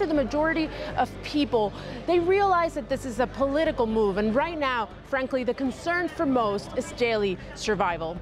for the majority of people, they realize that this is a political move. And right now, frankly, the concern for most is daily survival.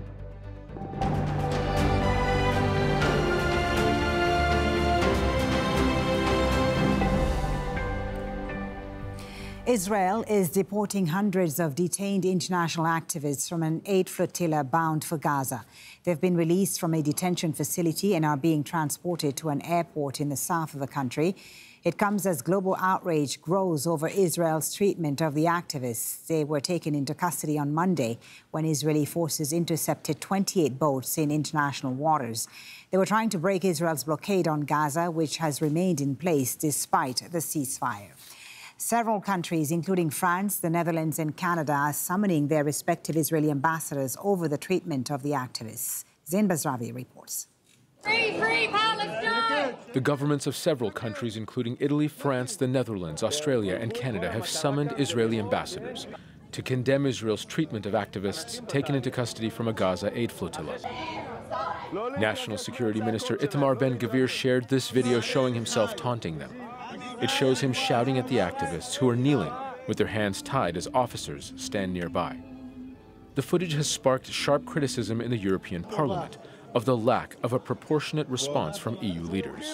Israel is deporting hundreds of detained international activists from an aid flotilla bound for Gaza. They've been released from a detention facility and are being transported to an airport in the south of the country. It comes as global outrage grows over Israel's treatment of the activists. They were taken into custody on Monday when Israeli forces intercepted 28 boats in international waters. They were trying to break Israel's blockade on Gaza, which has remained in place despite the ceasefire. Several countries, including France, the Netherlands and Canada, are summoning their respective Israeli ambassadors over the treatment of the activists. Zain Basravi reports. Free, free Palestine! The governments of several countries, including Italy, France, the Netherlands, Australia and Canada, have summoned Israeli ambassadors to condemn Israel's treatment of activists taken into custody from a Gaza aid flotilla. National Security Minister Itamar Ben-Gvir shared this video showing himself taunting them. It shows him shouting at the activists who are kneeling with their hands tied as officers stand nearby. The footage has sparked sharp criticism in the European Parliament of the lack of a proportionate response from EU leaders.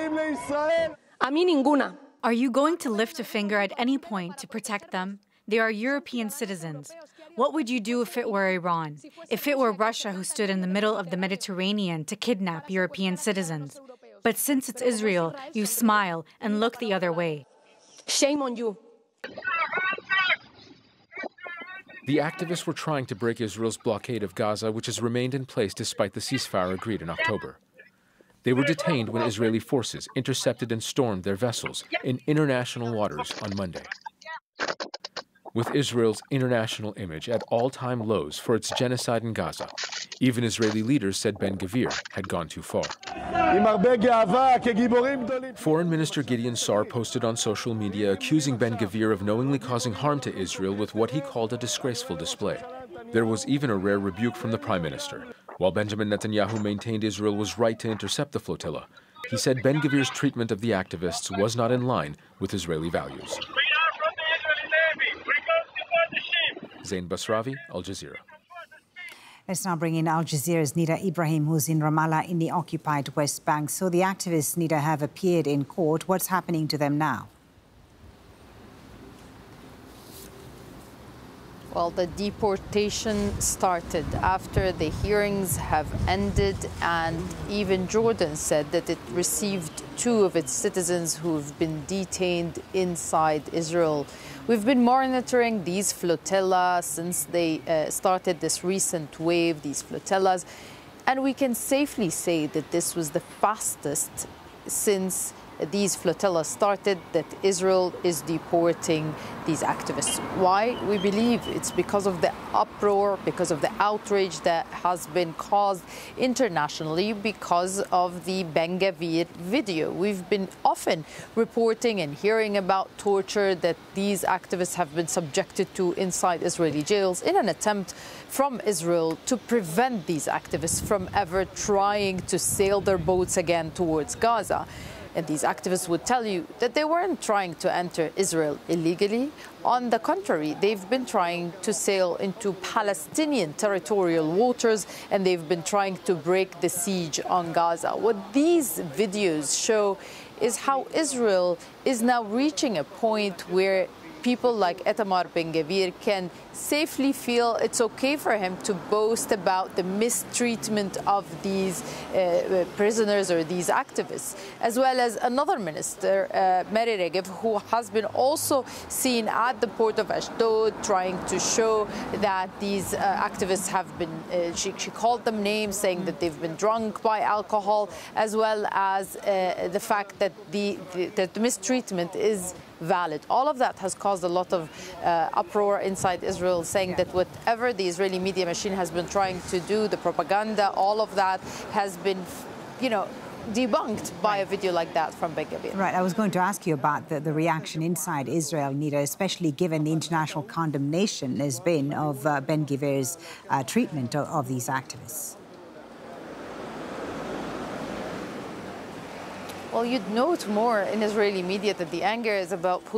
Are you going to lift a finger at any point to protect them? They are European citizens. What would you do if it were Iran? If it were Russia who stood in the middle of the Mediterranean to kidnap European citizens? But since it's Israel, you smile and look the other way. Shame on you. The activists were trying to break Israel's blockade of Gaza, which has remained in place despite the ceasefire agreed in October. They were detained when Israeli forces intercepted and stormed their vessels in international waters on Monday. With Israel's international image at all-time lows for its genocide in Gaza, even Israeli leaders said Ben-Gvir had gone too far. Foreign Minister Gideon Sa'ar posted on social media accusing Ben-Gvir of knowingly causing harm to Israel with what he called a disgraceful display. There was even a rare rebuke from the Prime Minister. While Benjamin Netanyahu maintained Israel was right to intercept the flotilla, he said Ben-Gvir's treatment of the activists was not in line with Israeli values. Zain Basravi, Al Jazeera. Let's now bring in Al Jazeera's Nida Ibrahim, who's in Ramallah in the occupied West Bank. So the activists, Nida, have appeared in court. What's happening to them now? Well, the deportation started after the hearings have ended, and even Jordan said that it received 2 of its citizens who've been detained inside Israel. We've been monitoring these flotillas since they started this recent wave, these flotillas, and we can safely say that this was the fastest since these flotillas started that Israel is deporting these activists. Why? We believe it's because of the uproar, because of the outrage that has been caused internationally because of the Ben-Gvir video. We've been often reporting and hearing about torture that these activists have been subjected to inside Israeli jails in an attempt from Israel to prevent these activists from ever trying to sail their boats again towards Gaza. And these activists would tell you that they weren't trying to enter Israel illegally. On the contrary, they've been trying to sail into Palestinian territorial waters, and they've been trying to break the siege on Gaza. What these videos show is how Israel is now reaching a point where people like Itamar Ben-Gvir can safely feel it's okay for him to boast about the mistreatment of these prisoners or these activists, as well as another minister, Mary Regev, who has been also seen at the port of Ashdod trying to show that these activists have been, she called them names, saying that they've been drunk by alcohol, as well as the fact that the mistreatment is valid. All of that has caused a lot of uproar inside Israel, saying that whatever the Israeli media machine has been trying to do, the propaganda, all of that has been, debunked by a video like that from Ben-Gvir. Right. I was going to ask you about the reaction inside Israel, Nida, especially given the international condemnation has been of Ben-Gvir's treatment of these activists. Well, you'd note more in Israeli media that the anger is about